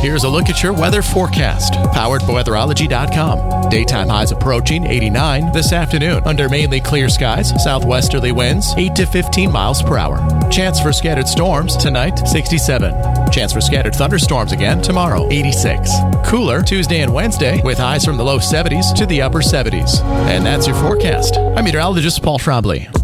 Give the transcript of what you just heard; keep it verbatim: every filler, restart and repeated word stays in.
Here's a look at your weather forecast, powered by weatherology dot com. Daytime highs approaching eighty-nine this afternoon under mainly clear skies, southwesterly winds eight to fifteen miles per hour. Chance for scattered storms tonight, sixty-seven. Chance for scattered thunderstorms again tomorrow, eighty-six. Cooler Tuesday and Wednesday with highs from the low seventies to the upper seventies. And that's your forecast. I'm meteorologist Paul Trombley.